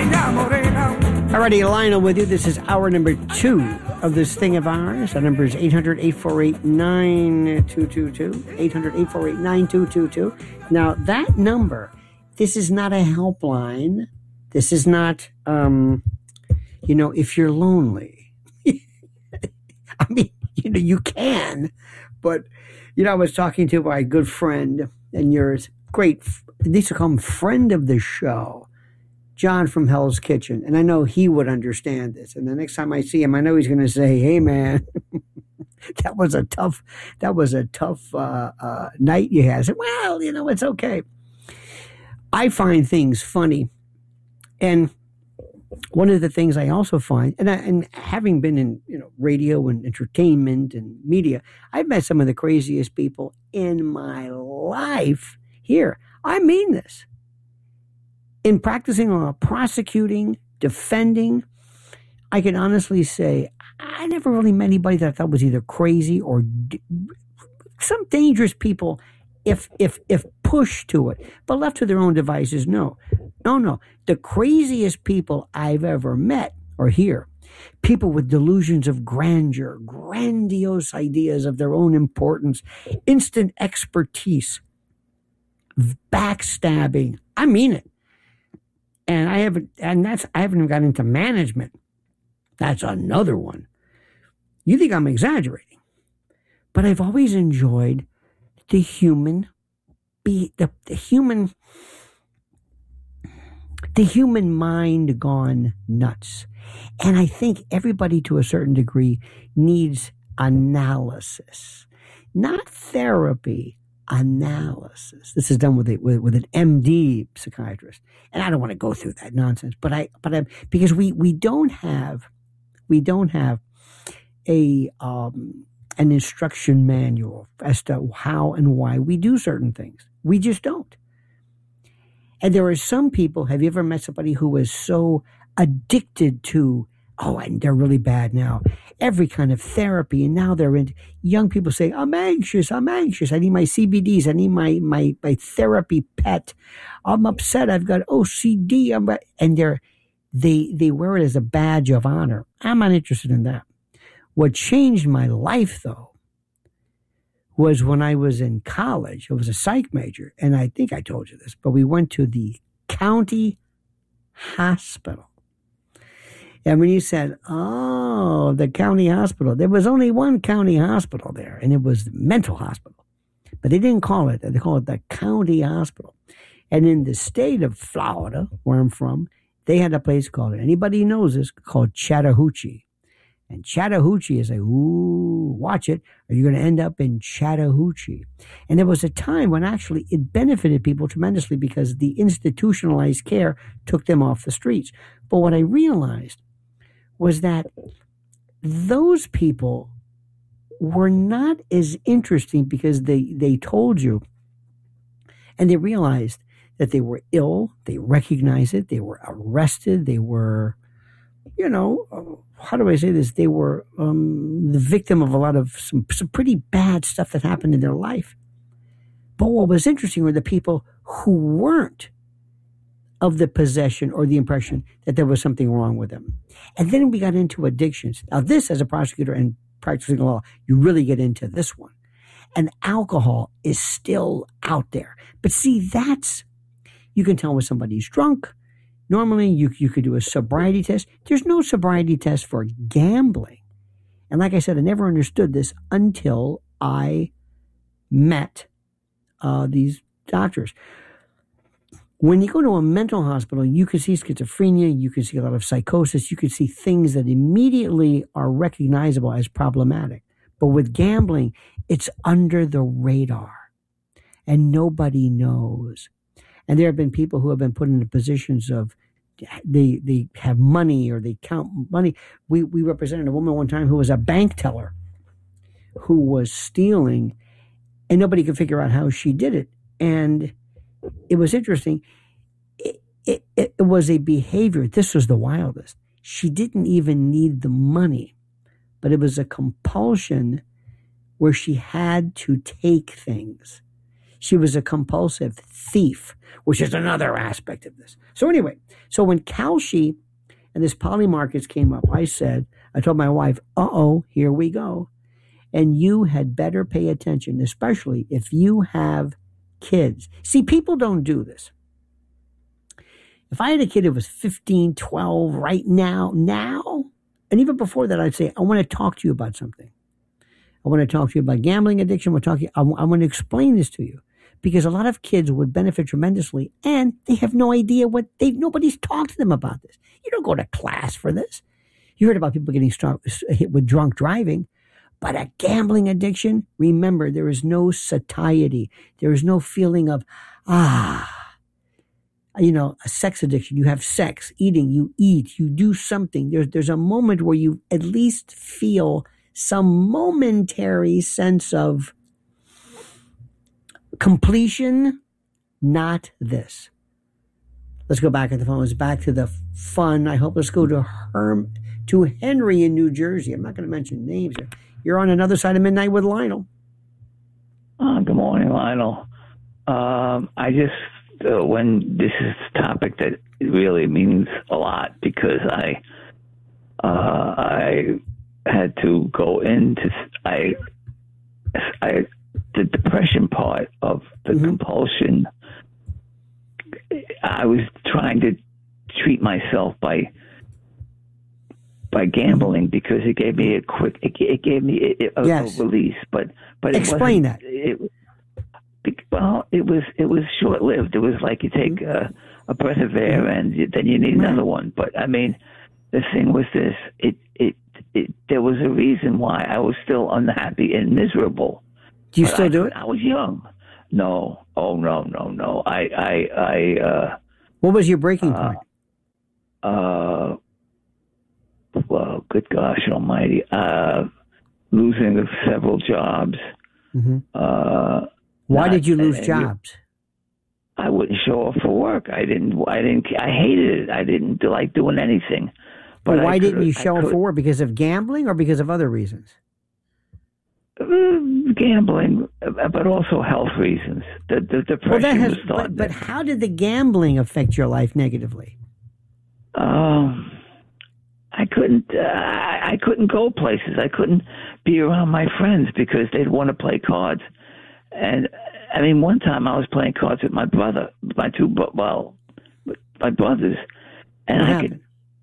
Alrighty, Lionel with you. This is hour number 2 of this thing of ours. Our number is 800-848-9222. 800-848-9222. Now, that number, this is not a helpline. This is not, if you're lonely. I mean, you can. But, I was talking to my good friend and yours, great, they used to call him friend of the show, John from Hell's Kitchen. And I know he would understand this. And the next time I see him, I know he's going to say, hey, man, that was a tough night you had. I said, well, it's okay. I find things funny. And one of the things I also find, and having been in radio and entertainment and media, I've met some of the craziest people in my life here. I mean this. In practicing law, prosecuting, defending, I can honestly say I never really met anybody that I thought was either crazy or some dangerous people if pushed to it. But left to their own devices, no. The craziest people I've ever met are here. People with delusions of grandeur, grandiose ideas of their own importance, instant expertise, backstabbing. I mean it. And I haven't even gotten into management. That's another one. You think I'm exaggerating, but I've always enjoyed the human mind gone nuts. And I think everybody to a certain degree needs analysis, not therapy. Analysis. This is done with an MD psychiatrist, and I don't want to go through that nonsense. But I because we don't have a an instruction manual as to how and why we do certain things. We just don't. And there are some people. Have you ever met somebody who is so addicted to? Oh, and they're really bad now. Every kind of therapy, and now they're in. Young people say, I'm anxious. I need my CBDs. I need my therapy pet. I'm upset. I've got OCD. And they wear it as a badge of honor. I'm not interested in that. What changed my life, though, was when I was in college. I was a psych major, and I think I told you this, but we went to the county hospital. And when you said, oh, the county hospital, there was only one county hospital there, and it was the mental hospital. But they didn't call it that. They call it the county hospital. And in the state of Florida, where I'm from, they had a place called, anybody who knows this, called Chattahoochee. And Chattahoochee is like, ooh, watch it, or you're going to end up in Chattahoochee. And there was a time when actually it benefited people tremendously because the institutionalized care took them off the streets. But what I realized was that those people were not as interesting because they told you, and they realized that they were ill, they recognized it, they were arrested, they were, how do I say this? They were the victim of a lot of some pretty bad stuff that happened in their life. But what was interesting were the people who weren't of the possession or the impression that there was something wrong with them. And then we got into addictions. Now this, as a prosecutor and practicing law, you really get into this one. And alcohol is still out there. But see, you can tell when somebody's drunk. Normally, you could do a sobriety test. There's no sobriety test for gambling. And like I said, I never understood this until I met these doctors. When you go to a mental hospital, you can see schizophrenia, you can see a lot of psychosis, you can see things that immediately are recognizable as problematic. But with gambling, it's under the radar, and nobody knows. And there have been people who have been put into positions of they have money or they count money. We represented a woman one time who was a bank teller who was stealing, and nobody could figure out how she did it. And it was interesting. It was a behavior. This was the wildest. She didn't even need the money, but it was a compulsion where she had to take things. She was a compulsive thief, which is another aspect of this. So anyway, so when Kalshi and this Poly Markets came up, I told my wife, here we go. And you had better pay attention, especially if you have kids. See, people don't do this. If I had a kid who was 15, 12 right now, and even before that, I'd say, I want to talk to you about something. I want to talk to you about gambling addiction. I want to explain this to you. Because a lot of kids would benefit tremendously, and they have no idea nobody's talked to them about this. You don't go to class for this. You heard about people getting hit with drunk driving, but a gambling addiction, remember, there is no satiety. There is no feeling of, a sex addiction. You have sex, eating, you eat, you do something. There's a moment where you at least feel some momentary sense of completion, not this. Let's go back at the phone. Let's back to the fun. I hope let's go to Henry in New Jersey. I'm not going to mention names here. You're on Another Side of Midnight with Lionel. Good morning, Lionel. I just, when this is a topic that really means a lot because I had to go into, the depression part of the compulsion. I was trying to treat myself by gambling because it gave me a release, but explain that. It was short lived. It was like you take a breath of air and then you need another one. But I mean, the thing was this: there was a reason why I was still unhappy and miserable. Do you still do it? I was young. No. Oh, no. What was your breaking point? Well, good gosh almighty. Losing several jobs. Mm-hmm. Why did you lose jobs? I wouldn't show up for work. I hated it. I didn't like doing anything. But why didn't you show up for work? Because of gambling or because of other reasons? Gambling, but also health reasons. The depression was starting. But how did the gambling affect your life negatively? I couldn't go places. I couldn't be around my friends because they'd want to play cards. And I mean, one time I was playing cards with my brother, my brothers, and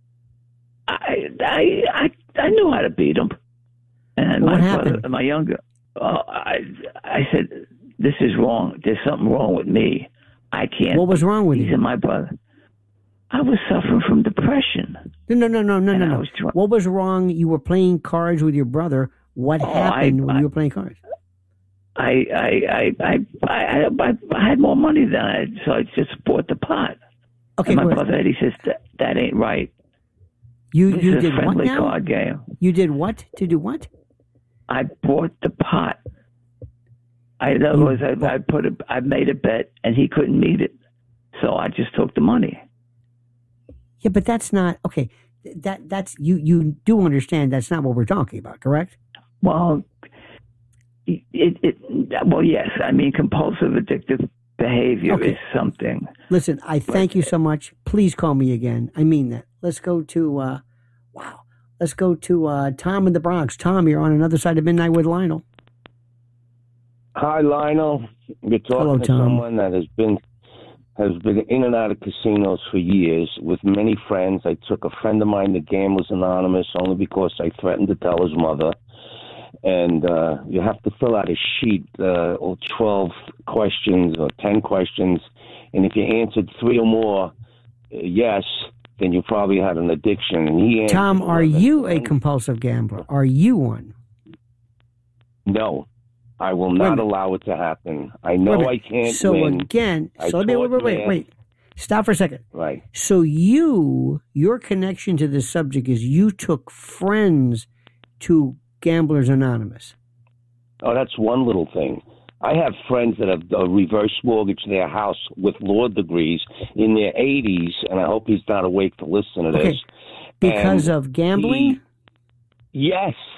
I knew how to beat them. And what my happened? brother, my younger, I said, "This is wrong. There's something wrong with me. I can't." What was wrong with you? He said, "My brother." I was suffering from depression. No. What was wrong? You were playing cards with your brother. What happened when you were playing cards? I had more money than I had, so I just bought the pot. Okay, and my brother Eddie says that ain't right. You this is did a friendly what now? Card game. You did what? To do what? I bought the pot. I made a bet and he couldn't meet it, so I just took the money. Yeah, but that's not okay. That's you do understand that's not what we're talking about, correct? Well, well, yes. I mean, compulsive addictive behavior is something. Listen, I thank you so much. Please call me again. I mean that. Let's go to Let's go to Tom in the Bronx. Tom, you're on Another Side of Midnight with Lionel. Hi, Lionel. You're talking to someone that has been in and out of casinos for years with many friends. I took a friend of mine to Gamblers Anonymous only because I threatened to tell his mother. And you have to fill out a sheet, 12 questions or 10 questions. And if you answered 3 or more yes, then you probably had an addiction. And Tom, are you a compulsive gambler? Are you one? No. I will not allow it to happen. I know I can't win. Wait. Stop for a second. Right. So your connection to this subject is you took friends to Gamblers Anonymous. Oh, that's one little thing. I have friends that have reverse mortgaged their house with law degrees in their 80s, and I hope he's not awake to listen to this. Because of gambling? Yes.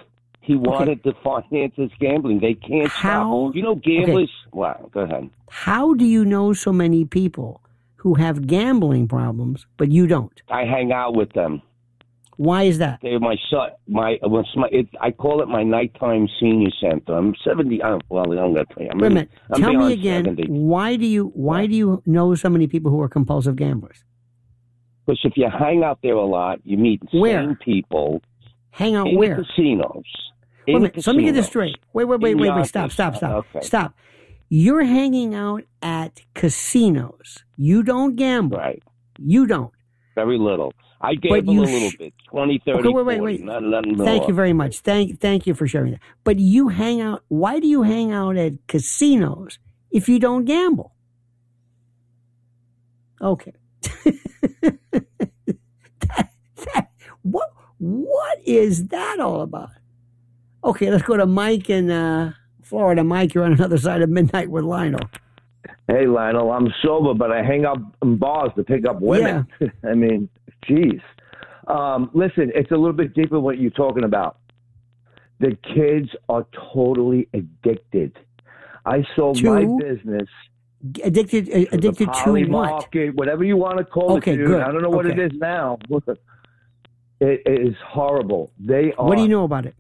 He wanted to finance his gambling. They can't stop. You know, gamblers... Okay. Wow, go ahead. How do you know so many people who have gambling problems, but you don't? I hang out with them. Why is that? They're my son. I call it my nighttime senior center. I'm 70. I'm going to tell you. Wait a minute. Tell me again. 70. Why do you know so many people who are compulsive gamblers? Because if you hang out there a lot, you meet same people. Hang out in where? The casinos. Wait a minute. So let me get this straight. Wait. Stop. Okay. Stop. You're hanging out at casinos. You don't gamble. Right. You don't. Very little. I gamble a little bit. 20, 30, okay, wait. Thank you very much. Thank you for sharing that. But you hang out. Why do you hang out at casinos if you don't gamble? Okay. What is that all about? Okay, let's go to Mike in Florida. Mike, you're on another side of midnight with Lionel. Hey, Lionel, I'm sober, but I hang out in bars to pick up women. Yeah. I mean, geez. Listen, it's a little bit deeper what you're talking about. The kids are totally addicted. I sold my business. Addicted to what? Whatever you want to call it, dude. Good. I don't know what it is now. It is horrible. They are. What do you know about it?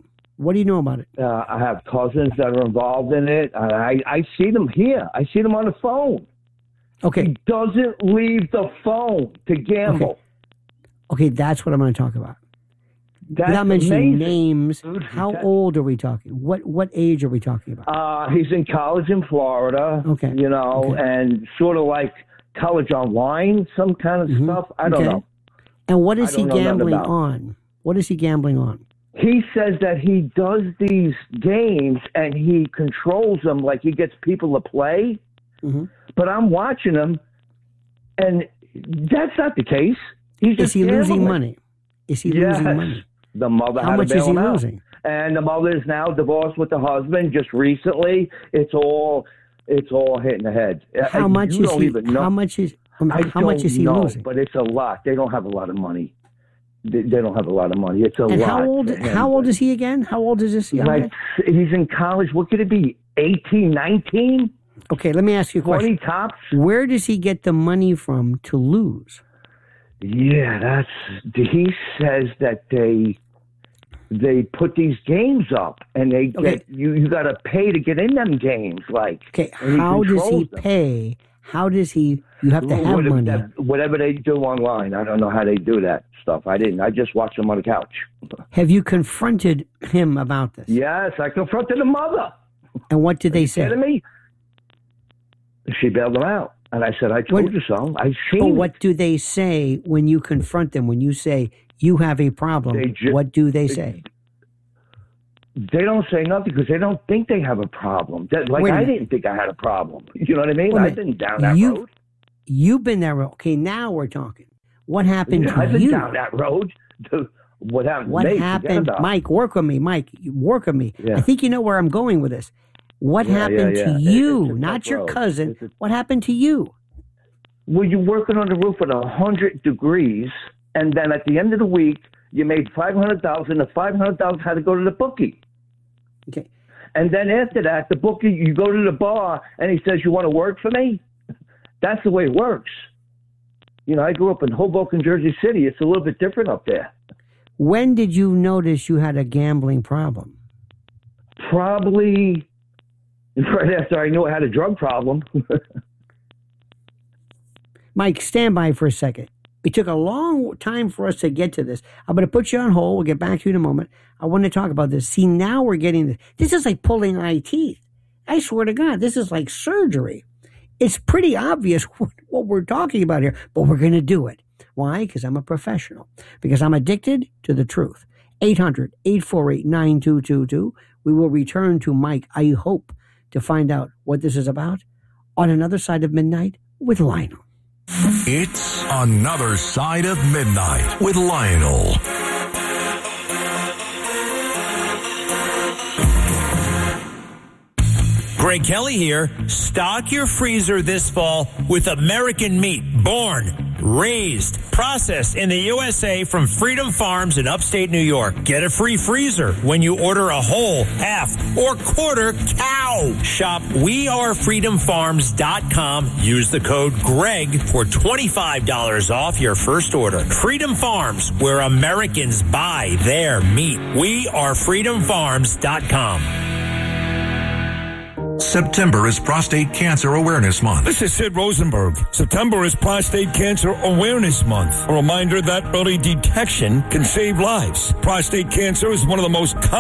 I have cousins that are involved in it. I see them here. I see them on the phone. Okay. He doesn't leave the phone to gamble. Okay, that's what I'm going to talk about. Without mentioning names, dude, how old are we talking? What age are we talking about? He's in college in Florida. Okay. You know, and sort of like college online, some kind of stuff. I don't know. And what is he gambling on? What is he gambling on? He says that he does these games and he controls them, like he gets people to play. Mm-hmm. But I'm watching him, and that's not the case. Is he losing money? Is he losing money? The mother had to bail him out. How much is he losing? And the mother is now divorced with the husband just recently. It's all hitting the head. How much is he? How much is he losing? But it's a lot. They don't have a lot of money. They don't have a lot of money. It's a lot. How old is he again? How old is this? He's in college. What could it be? 18, 19? Okay, let me ask you a question. 20 tops? Where does he get the money from to lose? Yeah, he says that they put these games up and they get you got to pay to get in them games. How does he pay? How does he? You have to have money. Whatever they do online, I don't know how they do that stuff. I didn't. I just watched him on the couch. Have you confronted him about this? Yes, I confronted the mother. And what did they say? Kidding me? She bailed him out. And I said, I told you so. What do they say when you confront them? When you say you have a problem, what do they say? They don't say nothing because they don't think they have a problem. I didn't think I had a problem. You know what I mean? I've been down that road. You've been that road. Okay, now we're talking. What happened to you? I've been down that road. What happened? Mike, work with me. Yeah. I think you know where I'm going with this. What happened to you, not your cousin? What happened to you? Well, you're working on the roof at 100 degrees, and then at the end of the week, you made $500,000. The $500,000 had to go to the bookie. Okay. And then after that, the bookie, you go to the bar, and he says, "You want to work for me?" That's the way it works. You know, I grew up in Hoboken, Jersey City. It's a little bit different up there. When did you notice you had a gambling problem? Probably right after I knew I had a drug problem. Mike, stand by for a second. It took a long time for us to get to this. I'm going to put you on hold. We'll get back to you in a moment. I want to talk about this. See, now we're getting this. This is like pulling eye teeth. I swear to God, this is like surgery. It's pretty obvious what we're talking about here, but we're going to do it. Why? Because I'm a professional. Because I'm addicted to the truth. 800-848-9222. We will return to Mike, I hope, to find out what this is about on Another Side of Midnight with Lionel. It's Another Side of Midnight with Lionel. Greg Kelly here. Stock your freezer this fall with American meat, born raised, processed in the USA from Freedom Farms in upstate New York. Get a free freezer when you order a whole, half, or quarter cow. Shop wearefreedomfarms.com. Use the code GREG for $25 off your first order. Freedom Farms, where Americans buy their meat. wearefreedomfarms.com. September is Prostate Cancer Awareness Month. This is Sid Rosenberg. September is Prostate Cancer Awareness Month. A reminder that early detection can save lives. Prostate cancer is one of the most common